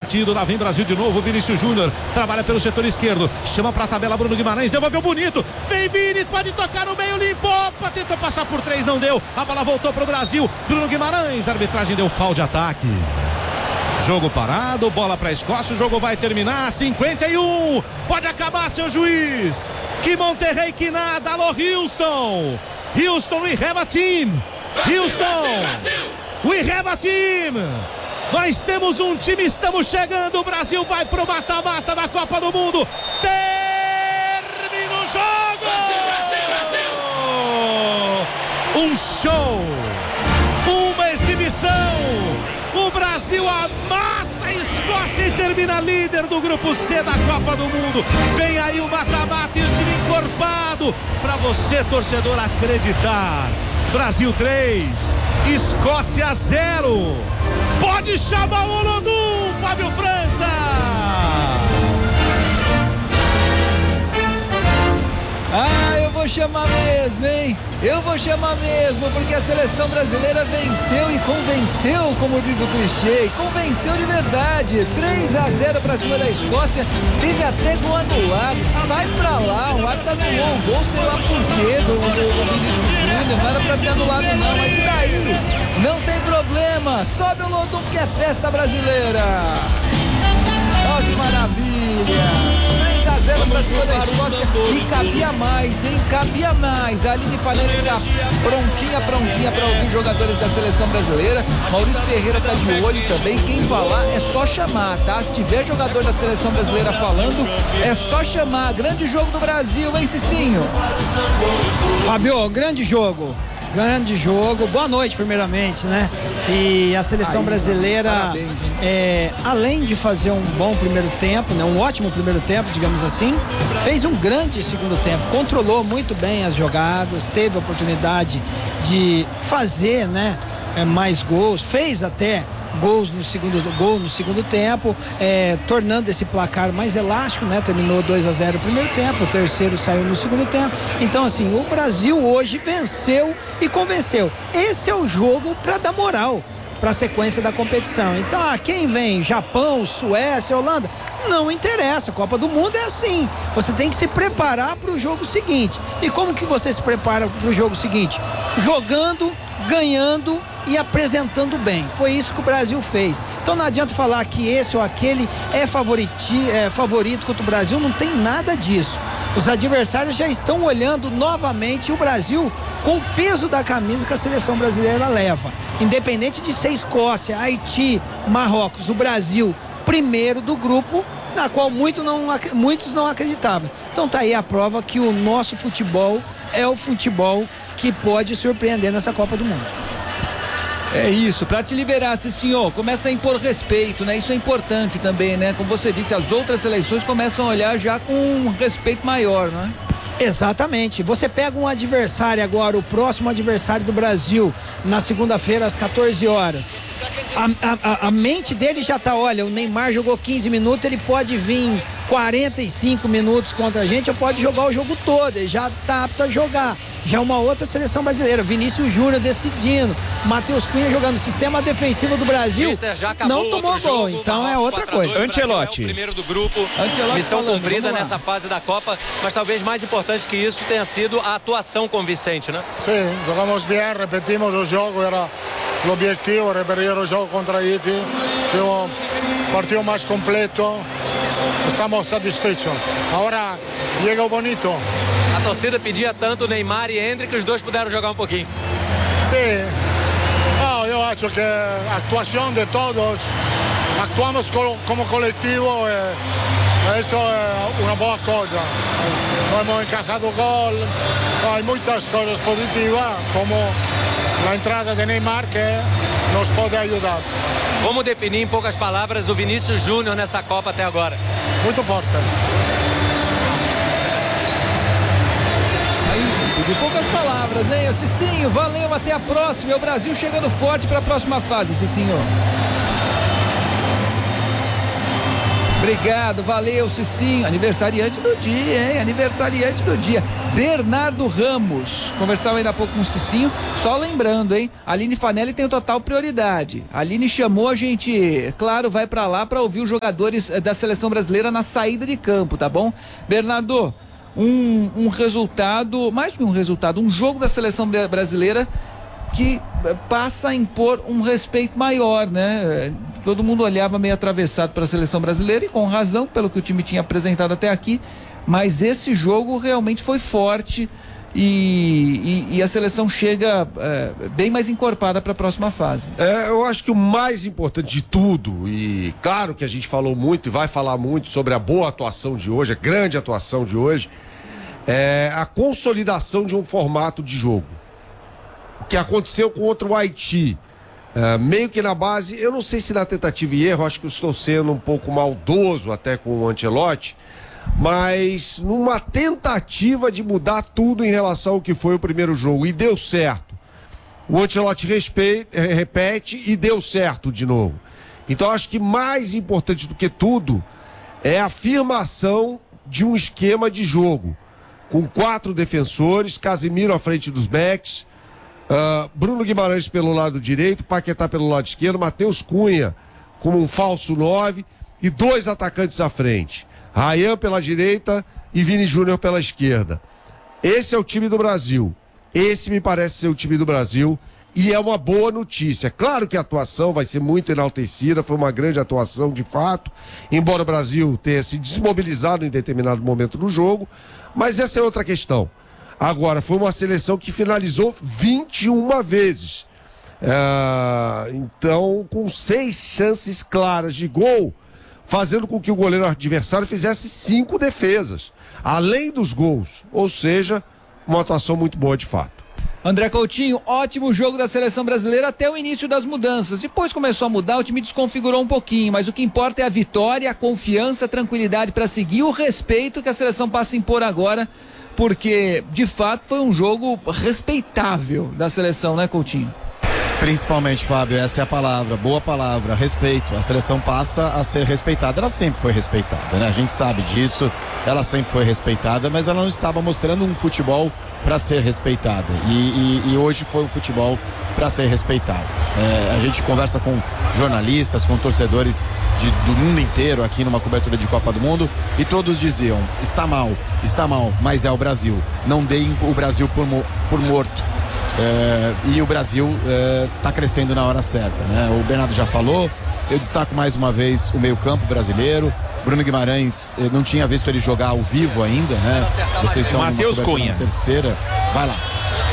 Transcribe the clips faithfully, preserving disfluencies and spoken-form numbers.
batido, lá vem Brasil de novo, Vinícius Júnior, trabalha pelo setor esquerdo, chama pra tabela Bruno Guimarães, devolveu bonito, vem Vini, pode tocar no meio, limpou, opa, tentou passar por três, não deu, a bola voltou pro Brasil, Bruno Guimarães, a arbitragem deu foul de ataque. Jogo parado, bola pra Escócia, o jogo vai terminar, cinquenta e um, pode acabar, seu juiz, que Monterrey que nada, alô Houston, Houston, we have a team, Houston, we have a team. Nós temos um time, estamos chegando, o Brasil vai pro mata-mata da Copa do Mundo. Termina o jogo! Brasil, Brasil, Brasil. Um show, uma exibição. O Brasil amassa a Escócia e termina líder do grupo C da Copa do Mundo. Vem aí o mata-mata e o time encorpado para você, torcedor, acreditar. Brasil três, Escócia zero. Pode chamar o Olodum, Fábio França. Ah, eu vou chamar mesmo, hein? Eu vou chamar mesmo, porque a seleção brasileira venceu e convenceu, como diz o clichê, e convenceu de verdade. três a zero pra cima da Escócia, teve até gol anulado. Sai pra lá, o árbitro anulou um gol, sei lá por quê, do, do, do Vinícius Júnior, não era pra ter anulado não, mas e daí? Não tem problema, sobe o Lodum que é festa brasileira. Olha que maravilha. três a zero pra cima da Escócia e cabia mais, hein? Cabia mais. A Aline Fanelli está prontinha, prontinha para ouvir os jogadores da seleção brasileira. Maurício Ferreira tá de olho também. Quem falar é só chamar, tá? Se tiver jogador da seleção brasileira falando, é só chamar. Grande jogo do Brasil, hein, Cicinho? Fábio, grande jogo. Grande jogo, boa noite primeiramente, né? E a seleção Aí, brasileira, parabéns, é, além de fazer um bom primeiro tempo, né? Um ótimo primeiro tempo, digamos assim, fez um grande segundo tempo, controlou muito bem as jogadas, teve a oportunidade de fazer, né? É, mais gols, fez até gols no segundo gol no segundo tempo, é, tornando esse placar mais elástico, né? Terminou dois a zero no primeiro tempo, o terceiro saiu no segundo tempo. Então, assim, o Brasil hoje venceu e convenceu. Esse é o jogo para dar moral para a sequência da competição. Então, ah, quem vem? Japão, Suécia, Holanda? Não interessa. Copa do Mundo é assim. Você tem que se preparar para o jogo seguinte. E como que você se prepara para o jogo seguinte? Jogando, ganhando e apresentando bem. Foi isso que o Brasil fez. Então não adianta falar que esse ou aquele é, favoriti, é favorito contra o Brasil, não tem nada disso. Os adversários já estão olhando novamente o Brasil com o peso da camisa que a seleção brasileira leva. Independente de ser Escócia, Haiti, Marrocos, o Brasil primeiro do grupo, na qual muito não, muitos não acreditavam. Então tá aí a prova que o nosso futebol é o futebol que pode surpreender nessa Copa do Mundo. É isso, para te liberar, senhor, começa a impor respeito, né? Isso é importante também, né? Como você disse, as outras seleções começam a olhar já com um respeito maior, né? Exatamente. Você pega um adversário agora, o próximo adversário do Brasil, na segunda-feira às quatorze horas. A, a, a mente dele já tá, olha, o Neymar jogou quinze minutos, ele pode vir quarenta e cinco minutos contra a gente, ou pode jogar o jogo todo, ele já tá apto a jogar. Já é uma outra seleção brasileira, Vinícius Júnior decidindo, Matheus Cunha jogando. O sistema defensivo do Brasil não tomou gol, então é outra coisa. Ancelotti. É o primeiro do grupo, Ancelotti missão falando, cumprida nessa fase da Copa, mas talvez mais importante que isso tenha sido a atuação convincente, né? Sim, jogamos bem, repetimos o jogo, era o objetivo, repetir o jogo contra Haiti, foi um partido mais completo, estamos satisfeitos. Agora chega o bonito. A torcida pedia tanto Neymar e Endrick, os dois puderam jogar um pouquinho. Sim, oh, eu acho que a atuação de todos, actuamos como coletivo e isto é uma boa coisa. Não hemos encajado gol, há muitas coisas positivas, como a entrada de Neymar que nos pode ajudar. Como definir em poucas palavras o Vinícius Júnior nessa Copa até agora? Muito forte. De poucas palavras, hein? Cicinho, valeu, até a próxima. É o Brasil chegando forte para a próxima fase, Cicinho. Obrigado, valeu, Cicinho. Aniversariante do dia, hein? Aniversariante do dia. Bernardo Ramos. Conversava ainda há pouco com o Cicinho. Só lembrando, hein? A Aline Fanelli tem total prioridade. A Aline chamou a gente, claro, vai pra lá pra ouvir os jogadores da seleção brasileira na saída de campo, tá bom? Bernardo, um, um resultado, mais que um resultado, um jogo da seleção brasileira que passa a impor um respeito maior, né? Todo mundo olhava meio atravessado para a seleção brasileira e com razão, pelo que o time tinha apresentado até aqui, mas esse jogo realmente foi forte e, e, e a seleção chega é, bem mais encorpada para a próxima fase. É, eu acho que o mais importante de tudo, e claro que a gente falou muito e vai falar muito sobre a boa atuação de hoje, a grande atuação de hoje, é a consolidação de um formato de jogo. O que aconteceu contra o Haiti, uh, meio que na base, eu não sei se na tentativa e erro, acho que eu estou sendo um pouco maldoso até com o Ancelotti, mas numa tentativa de mudar tudo em relação ao que foi o primeiro jogo, e deu certo. O Ancelotti respeita, repete e deu certo de novo. Então acho que mais importante do que tudo é a afirmação de um esquema de jogo, com quatro defensores, Casemiro à frente dos backs, Uh, Bruno Guimarães pelo lado direito, Paquetá pelo lado esquerdo, Matheus Cunha como um falso nove e dois atacantes à frente, Ryan pela direita e Vini Júnior pela esquerda. Esse é o time do Brasil, esse me parece ser o time do Brasil e é uma boa notícia. Claro que a atuação vai ser muito enaltecida, foi uma grande atuação de fato, embora o Brasil tenha se desmobilizado em determinado momento do jogo, mas essa é outra questão. Agora, foi uma seleção que finalizou vinte e uma vezes. É, então, com seis chances claras de gol, fazendo com que o goleiro adversário fizesse cinco defesas, além dos gols. Ou seja, uma atuação muito boa de fato. André Coutinho, ótimo jogo da seleção brasileira até o início das mudanças. Depois começou a mudar, o time desconfigurou um pouquinho, mas o que importa é a vitória, a confiança, a tranquilidade para seguir, o respeito que a seleção passa a impor agora, porque de fato foi um jogo respeitável da seleção, né, Coutinho? Principalmente, Fábio, essa é a palavra, boa palavra, respeito. A seleção passa a ser respeitada, ela sempre foi respeitada, né? A gente sabe disso, ela sempre foi respeitada, mas ela não estava mostrando um futebol para ser respeitada. E, e, e hoje foi um futebol para ser respeitado. É, a gente conversa com jornalistas, com torcedores de, do mundo inteiro aqui numa cobertura de Copa do Mundo e todos diziam, está mal, está mal, mas é o Brasil. Não deem o Brasil por, por morto. É, e o Brasil está é, crescendo na hora certa, né? O Bernardo já falou, eu destaco mais uma vez o meio-campo brasileiro. Bruno Guimarães, eu não tinha visto ele jogar ao vivo ainda, né? Vocês estão Matheus Cunha, terceira, vai lá.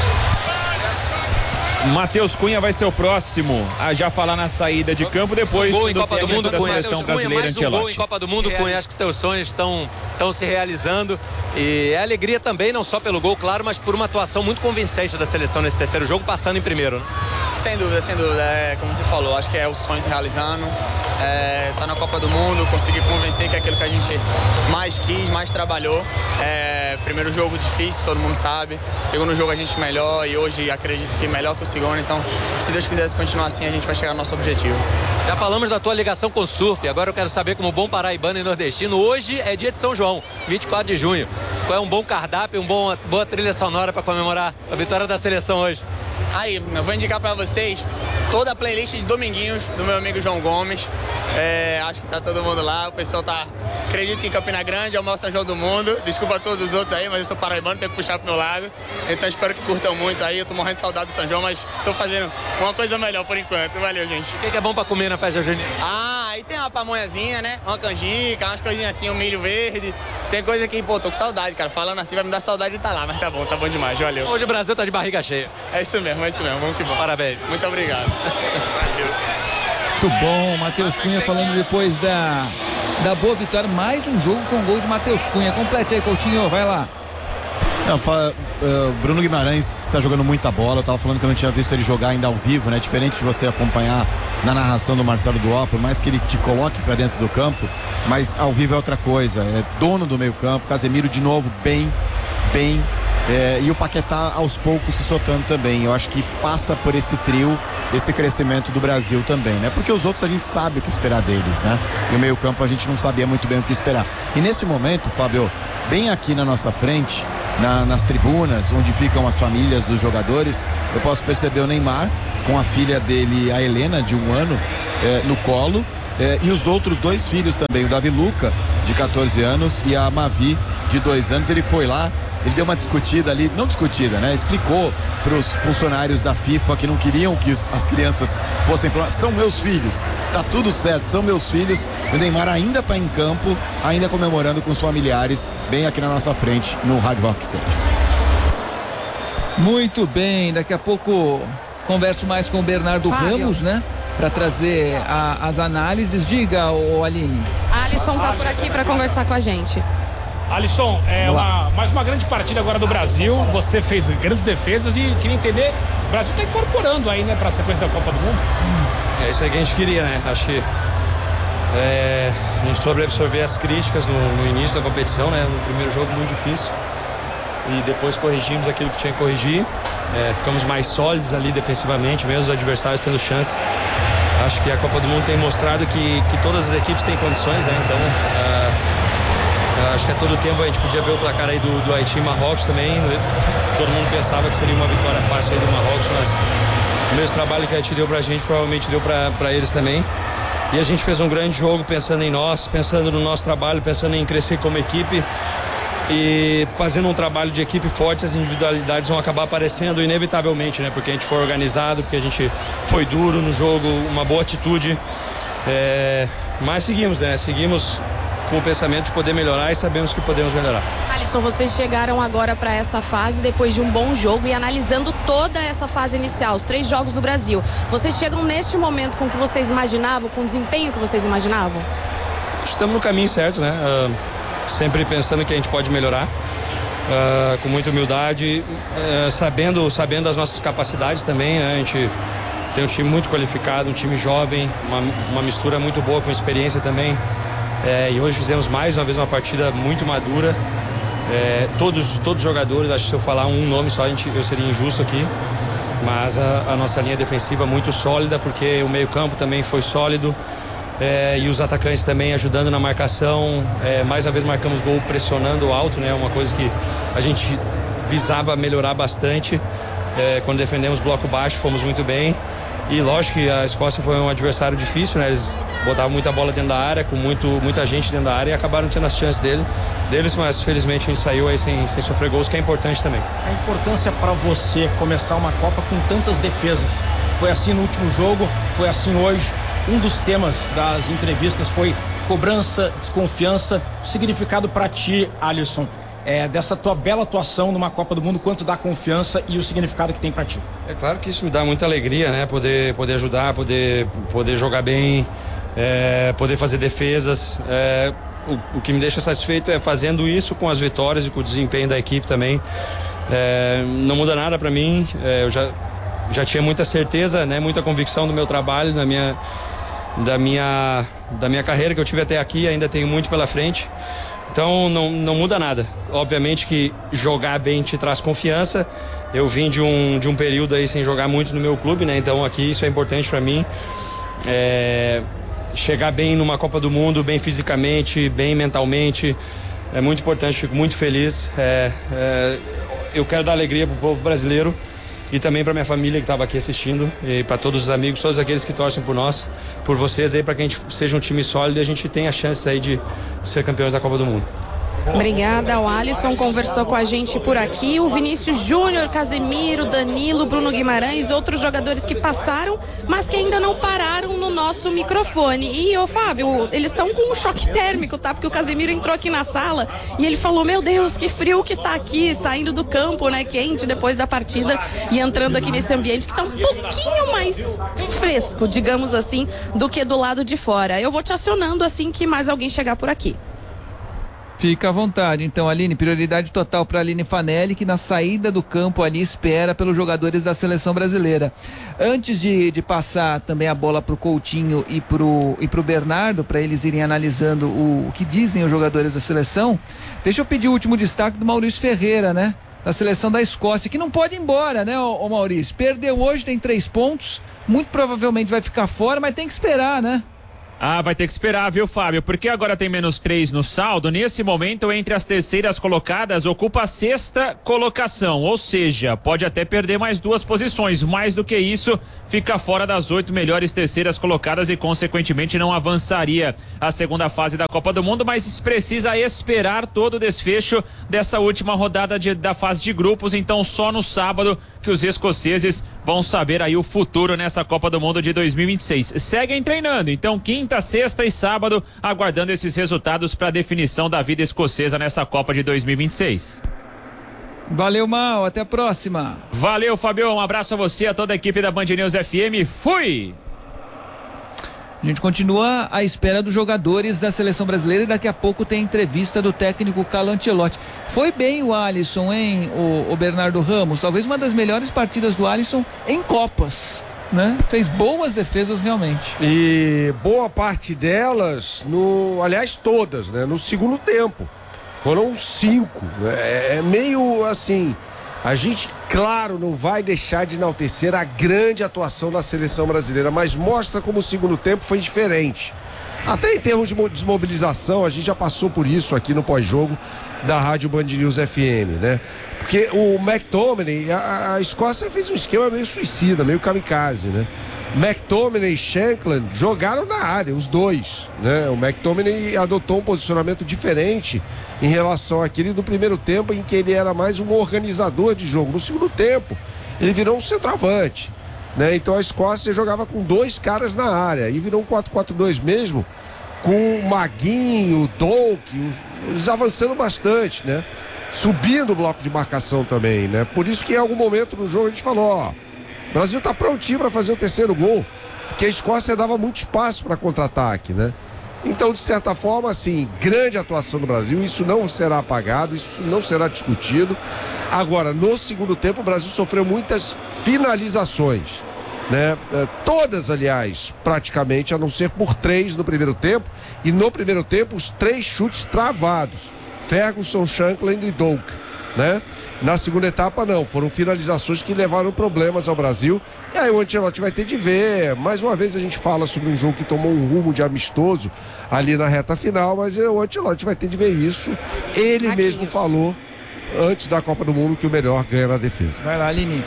Matheus Cunha vai ser o próximo a já falar na saída de campo depois um gol em do Copa do Mundo da Cunha, seleção Cunha, brasileira mais um Ancelotti. gol em Copa do Mundo, Cunha, acho que teus sonhos estão estão se realizando e é alegria também, não só pelo gol, claro, mas por uma atuação muito convincente da seleção nesse terceiro jogo, passando em primeiro, né? Sem dúvida, sem dúvida, é como você falou, acho que é o sonho se realizando, é, tá na Copa do Mundo, conseguir convencer que é aquilo que a gente mais quis, mais trabalhou. É, primeiro jogo difícil, todo mundo sabe, segundo jogo a gente melhor e hoje acredito que melhor que o segundo, então se Deus quiser continuar assim a gente vai chegar no nosso objetivo. Já falamos da tua ligação com o surf, agora eu quero saber, como bom paraibano e nordestino, hoje é dia de São João, vinte e quatro de junho, qual é um bom cardápio, uma bom, boa trilha sonora para comemorar a vitória da seleção hoje? Aí, eu vou indicar para vocês toda a playlist de Dominguinhos do meu amigo João Gomes. É, acho que tá todo mundo lá, o pessoal tá, acredito que em Campina Grande é o maior São João do mundo. Desculpa a todos os outros aí, mas eu sou paraibano, tenho que puxar pro meu lado. Então espero que curtam muito aí, eu tô morrendo de saudade do São João, mas tô fazendo uma coisa melhor por enquanto. Valeu, gente. O que, que é bom para comer na festa junina? Ah, aí tem uma pamonhazinha, né? Uma canjica, umas coisinhas assim, um milho verde. Tem coisa que, pô, tô com saudade, cara. Falando assim vai me dar saudade de estar lá, mas tá bom, tá bom demais, valeu. Hoje o Brasil tá de barriga cheia. É isso mesmo, é isso mesmo, vamos que vamos. Parabéns. Muito obrigado. Valeu. Muito bom, Matheus Cunha falando depois da, da boa vitória, mais um jogo com gol de Matheus Cunha. Complete aí, Coutinho, vai lá. Não, fala, uh, Bruno Guimarães está jogando muita bola. Eu tava falando que eu não tinha visto ele jogar ainda ao vivo, né? Diferente de você acompanhar na narração do Marcelo Duó, por mais que ele te coloque para dentro do campo, mas ao vivo é outra coisa. É dono do meio campo, Casemiro de novo bem, bem. É, e o Paquetá aos poucos se soltando também. Eu acho que passa por esse trio esse crescimento do Brasil também, né? Porque os outros a gente sabe o que esperar deles, né? E o meio campo a gente não sabia muito bem o que esperar. E nesse momento, Fábio, bem aqui na nossa frente, na, nas tribunas, onde ficam as famílias dos jogadores, eu posso perceber o Neymar com a filha dele, a Helena, de um ano, eh, no colo, eh, e os outros dois filhos também, o Davi Luca, de catorze anos, e a Mavi, de dois anos. Ele foi lá, ele deu uma discutida ali, não discutida, né? Explicou para os funcionários da FIFA que não queriam que os, as crianças fossem pro... São meus filhos, tá tudo certo, são meus filhos. O Neymar ainda tá em campo, ainda comemorando com os familiares, bem aqui na nossa frente, no Hard Rock Stadium. Muito bem, daqui a pouco converso mais com o Bernardo Fábio. Ramos, né? Para trazer a, as análises. Diga, ô Aline. Alisson tá por aqui para conversar com a gente. Alisson, é uma, mais uma grande partida agora do Brasil. Você fez grandes defesas e queria entender, o Brasil está incorporando aí, né, para a sequência da Copa do Mundo. É isso aí que a gente queria, né? Acho que é, a gente soube absorver as críticas no, no início da competição, né? No primeiro jogo muito difícil. E depois corrigimos aquilo que tinha que corrigir. É, ficamos mais sólidos ali defensivamente, mesmo os adversários tendo chance. Acho que a Copa do Mundo tem mostrado que, que todas as equipes têm condições, né? Então, uh, acho que a todo tempo a gente podia ver o placar aí do, do Haiti e Marrocos também. Todo mundo pensava que seria uma vitória fácil aí do Marrocos, mas o mesmo trabalho que a Haiti deu pra gente, provavelmente deu pra, pra eles também. E a gente fez um grande jogo pensando em nós, pensando no nosso trabalho, pensando em crescer como equipe. E fazendo um trabalho de equipe forte, as individualidades vão acabar aparecendo inevitavelmente, né? Porque a gente foi organizado, porque a gente foi duro no jogo, uma boa atitude. É... Mas seguimos, né? Seguimos com o pensamento de poder melhorar e sabemos que podemos melhorar. Alisson, vocês chegaram agora para essa fase depois de um bom jogo e analisando toda essa fase inicial, os três jogos do Brasil. Vocês chegam neste momento com o que vocês imaginavam, com o desempenho que vocês imaginavam? Estamos no caminho certo, né? Uh... sempre pensando que a gente pode melhorar, uh, com muita humildade, uh, sabendo, sabendo as nossas capacidades também, né? A gente tem um time muito qualificado, um time jovem, uma, uma mistura muito boa com experiência também, é, e hoje fizemos mais uma vez uma partida muito madura, é, todos, todos os jogadores, acho que se eu falar um nome só a gente, eu seria injusto aqui, mas a, a nossa linha defensiva muito sólida, porque o meio campo também foi sólido. É, e os atacantes também ajudando na marcação, é, mais uma vez marcamos gol pressionando alto, né? Uma coisa que a gente visava melhorar bastante, é, quando defendemos bloco baixo fomos muito bem, e lógico que a Escócia foi um adversário difícil, né? Eles botavam muita bola dentro da área, com muito, muita gente dentro da área, e acabaram tendo as chances dele, deles, mas felizmente a gente saiu aí sem, sem sofrer gols, que é importante também. A importância para você começar uma Copa com tantas defesas, foi assim no último jogo, foi assim hoje. Um dos temas das entrevistas foi cobrança, desconfiança. O significado para ti, Alisson, é, dessa tua bela atuação numa Copa do Mundo, quanto dá confiança e o significado que tem para ti? É claro que isso me dá muita alegria, né? Poder, poder ajudar, poder, poder jogar bem, é, poder fazer defesas. É, o, o que me deixa satisfeito é fazendo isso com as vitórias e com o desempenho da equipe também. É, não muda nada para mim. É, eu já, já tinha muita certeza, né? Muita convicção do meu trabalho, da minha da minha da minha carreira que eu tive até aqui, ainda tenho muito pela frente, então não, não muda nada. Obviamente que jogar bem te traz confiança. Eu vim de um, de um período aí sem jogar muito no meu clube, né? Então aqui isso é importante para mim, é, chegar bem numa Copa do Mundo, bem fisicamente, bem mentalmente, é muito importante, fico muito feliz. é, é, eu quero dar alegria pro povo brasileiro e também para minha família que estava aqui assistindo, e para todos os amigos, todos aqueles que torcem por nós, por vocês aí, para que a gente seja um time sólido e a gente tenha a chance aí de ser campeões da Copa do Mundo. Obrigada, o Alisson conversou com a gente por aqui, o Vinícius Júnior, Casemiro, Danilo, Bruno Guimarães, outros jogadores que passaram, mas que ainda não pararam no nosso microfone. E, ô Fábio, eles estão com um choque térmico, tá? Porque o Casemiro entrou aqui na sala e ele falou, meu Deus, que frio que tá aqui, saindo do campo, né, quente depois da partida e entrando aqui nesse ambiente que tá um pouquinho mais fresco, digamos assim, do que do lado de fora. Eu vou te acionando assim que mais alguém chegar por aqui. Fica à vontade. Então, Aline, prioridade total para Aline Fanelli, que na saída do campo ali espera pelos jogadores da seleção brasileira. Antes de, de passar também a bola para o Coutinho e para o e pro Bernardo, para eles irem analisando o, o que dizem os jogadores da seleção, deixa eu pedir o último destaque do Maurício Ferreira, né? da seleção da Escócia, que não pode ir embora, né, ô, ô Maurício? Perdeu hoje, tem três pontos, muito provavelmente vai ficar fora, mas tem que esperar, né? Ah, vai ter que esperar, viu, Fábio? Porque agora tem menos três no saldo. Nesse momento, entre as terceiras colocadas, ocupa a sexta colocação. Ou seja, pode até perder mais duas posições. Mais do que isso, fica fora das oito melhores terceiras colocadas e, consequentemente, não avançaria a segunda fase da Copa do Mundo. Mas precisa esperar todo o desfecho dessa última rodada de, da fase de grupos. Então, só no sábado que os escoceses vão saber aí o futuro nessa Copa do Mundo de dois mil e vinte e seis. Seguem treinando, então quinta, sexta e sábado, aguardando esses resultados para a definição da vida escocesa nessa Copa de dois mil e vinte e seis. Valeu, Mal, até a próxima. Valeu, Fabio, um abraço a você, a toda a equipe da Band News F M, fui! A gente continua à espera dos jogadores da seleção brasileira e daqui a pouco tem entrevista do técnico Carlo Ancelotti. Foi bem o Alisson, hein, o, o Bernardo Ramos? Talvez uma das melhores partidas do Alisson em Copas, né? Fez boas defesas realmente. E boa parte delas, no, aliás todas, né? No segundo tempo. Foram cinco. É, é meio assim... A gente, claro, não vai deixar de enaltecer a grande atuação da seleção brasileira, mas mostra como o segundo tempo foi diferente. Até em termos de desmobilização, a gente já passou por isso aqui no pós-jogo da Rádio Band News F M, né? Porque o McTominay, a, a Escócia fez um esquema meio suicida, meio kamikaze, né? McTominay e Shankland jogaram na área, os dois, né? O McTominay adotou um posicionamento diferente em relação àquele do primeiro tempo, em que ele era mais um organizador de jogo. No segundo tempo, ele virou um centroavante, né? Então a Escócia jogava com dois caras na área e virou um quatro quatro dois mesmo, com o Maguinho, o Doak, os avançando bastante, né? Subindo o bloco de marcação também, né? Por isso que em algum momento no jogo a gente falou, ó, o Brasil tá prontinho para fazer o terceiro gol, porque a Escócia dava muito espaço para contra-ataque, né? Então, de certa forma, assim, grande atuação do Brasil, isso não será apagado, isso não será discutido. Agora, no segundo tempo, o Brasil sofreu muitas finalizações, né? Todas, aliás, praticamente, a não ser por três no primeiro tempo, e no primeiro tempo, os três chutes travados, Ferguson, Shankland e Doak, né? Na segunda etapa não, foram finalizações que levaram problemas ao Brasil. E aí o Ancelotti vai ter de ver. Mais uma vez a gente fala sobre um jogo que tomou um rumo de amistoso ali na reta final, mas o Ancelotti vai ter de ver isso. Ele Aqui mesmo isso. falou antes da Copa do Mundo que o melhor ganha na defesa. Vai lá, Aline.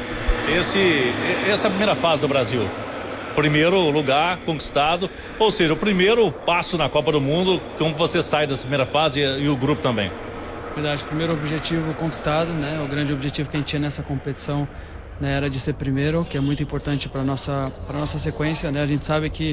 Esse, essa é a primeira fase do Brasil. Primeiro lugar conquistado, ou seja, o primeiro passo na Copa do Mundo, como você sai dessa primeira fase e, e o grupo também. Verdade, primeiro objetivo conquistado, né? O grande objetivo que a gente tinha nessa competição, né, era de ser primeiro, que é muito importante para nossa para nossa sequência, né? A gente sabe que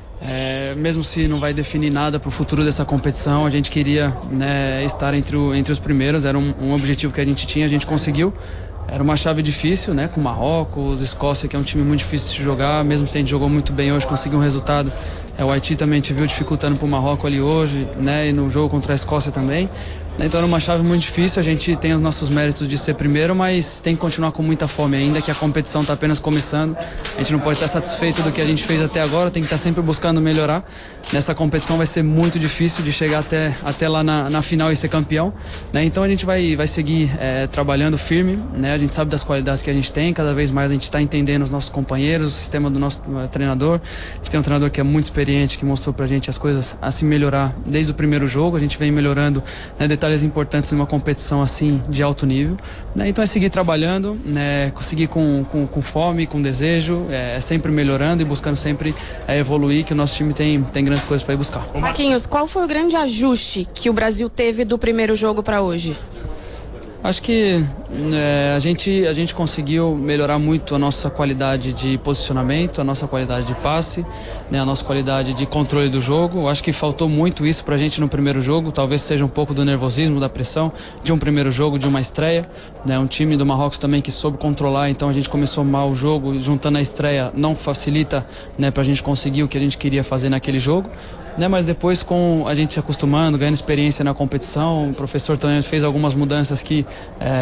é, mesmo se não vai definir nada para o futuro dessa competição, a gente queria, né, estar entre, o, entre os primeiros, era um, um objetivo que a gente tinha, a gente conseguiu. Era uma chave difícil, né? Com Marrocos, Escócia, que é um time muito difícil de jogar, mesmo se a gente jogou muito bem hoje, conseguiu um resultado. É, o Haiti também a gente viu dificultando para o Marrocos ali hoje, né? E no jogo contra a Escócia também. Então era uma chave muito difícil, a gente tem os nossos méritos de ser primeiro, mas tem que continuar com muita fome ainda, que a competição está apenas começando. A gente não pode estar satisfeito do que a gente fez até agora, tem que estar sempre buscando melhorar. Nessa competição vai ser muito difícil de chegar até, até lá na, na final e ser campeão, né? Então a gente vai, vai seguir é, trabalhando firme, né? A gente sabe das qualidades que a gente tem, cada vez mais a gente está entendendo os nossos companheiros, o sistema do nosso uh, treinador. A gente tem um treinador que é muito experiente, que mostrou pra gente as coisas a se melhorar desde o primeiro jogo, a gente vem melhorando, né, detalhes importantes numa competição assim de alto nível, né? Então é seguir trabalhando, né? Seguir com, com, com fome, com desejo, é, sempre melhorando e buscando sempre é, evoluir, que o nosso time tem, tem grandes coisas para ir buscar. Marquinhos, qual foi o grande ajuste que o Brasil teve do primeiro jogo para hoje? Acho que é, a, gente, a gente conseguiu melhorar muito a nossa qualidade de posicionamento, a nossa qualidade de passe, né, a nossa qualidade de controle do jogo. Acho que faltou muito isso pra gente no primeiro jogo, talvez seja um pouco do nervosismo, da pressão de um primeiro jogo, de uma estreia, né, um time do Marrocos também que soube controlar, então a gente começou mal o jogo, juntando a estreia não facilita, né, pra gente conseguir o que a gente queria fazer naquele jogo. Né, mas depois, com a gente se acostumando, ganhando experiência na competição, o professor também fez algumas mudanças que é,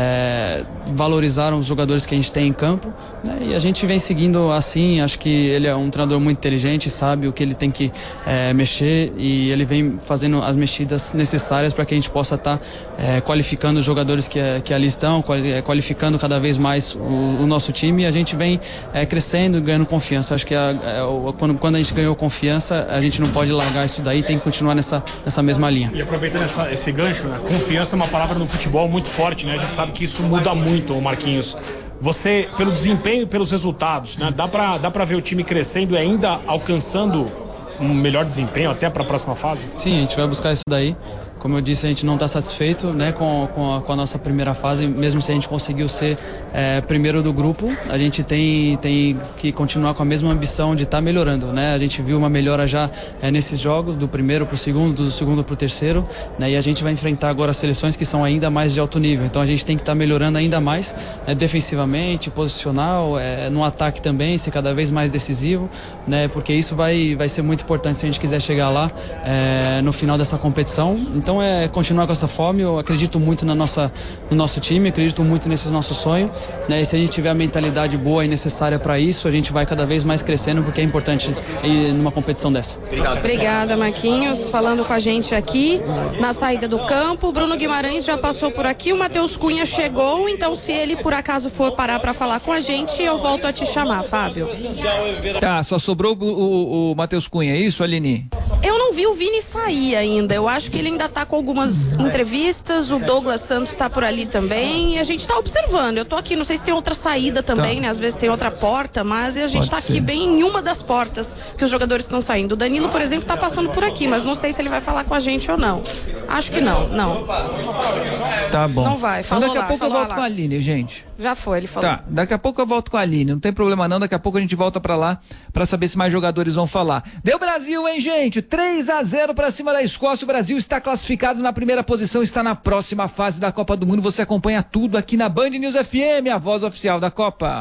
é, valorizaram os jogadores que a gente tem em campo, né? E a gente vem seguindo assim. Acho que ele é um treinador muito inteligente, sabe o que ele tem que é, mexer, e ele vem fazendo as mexidas necessárias para que a gente possa estar tá, é, qualificando os jogadores que, que ali estão, qualificando cada vez mais o, o nosso time, e a gente vem é, crescendo e ganhando confiança. Acho que a, a, quando, quando a gente ganhou confiança, a gente não pode largar isso daí, tem que continuar nessa, nessa mesma linha. E aproveitando essa, esse gancho, né? Confiança é uma palavra no futebol muito forte, né? A gente sabe que isso muda muito, Marquinhos. Você, pelo desempenho e pelos resultados, né? Dá pra, dá pra ver o time crescendo e ainda alcançando um melhor desempenho até para a próxima fase? Sim, a gente vai buscar isso daí. Como eu disse, a gente não está satisfeito, né, com, com, a, com a nossa primeira fase, mesmo se a gente conseguiu ser é, primeiro do grupo, a gente tem, tem que continuar com a mesma ambição de estar tá melhorando, né? A gente viu uma melhora já é, nesses jogos, do primeiro para o segundo, do segundo para o terceiro, né? E a gente vai enfrentar agora seleções que são ainda mais de alto nível, então a gente tem que estar tá melhorando ainda mais, né, defensivamente, posicional, é, no ataque também, ser cada vez mais decisivo, né? Porque isso vai, vai ser muito importante se a gente quiser chegar lá é, no final dessa competição. Então é continuar com essa fome. Eu acredito muito na nossa, no nosso time, acredito muito nesse nosso sonho, né? E se a gente tiver a mentalidade boa e necessária para isso, a gente vai cada vez mais crescendo, porque é importante ir numa competição dessa. Obrigado. Obrigada, Marquinhos, falando com a gente aqui na saída do campo. Bruno Guimarães já passou por aqui, o Matheus Cunha chegou, então se ele por acaso for parar para falar com a gente, eu volto a te chamar, Fábio. Tá, só sobrou o, o, o Matheus Cunha, é isso, Aline? Eu não vi o Vini sair ainda, eu acho que ele ainda tá com algumas entrevistas, o Douglas Santos tá por ali também, e a gente tá observando. Eu tô aqui, não sei se tem outra saída também, tá, né? Às vezes tem outra porta, mas a gente Pode tá ser. aqui bem em uma das portas que os jogadores estão saindo. O Danilo, por exemplo, tá passando por aqui, mas não sei se ele vai falar com a gente ou não. Acho que não, não. Tá bom. Não vai, falou então, daqui a lá, pouco eu volto lá. com a Aline, gente. Já foi, ele falou. Tá, daqui a pouco eu volto com a Aline, não tem problema não, daqui a pouco a gente volta pra lá pra saber se mais jogadores vão falar. Deu Brasil, hein, gente? três a zero pra cima da Escócia, o Brasil está classificado na primeira posição, está na próxima fase da Copa do Mundo. Você acompanha tudo aqui na Band News F M, a voz oficial da Copa.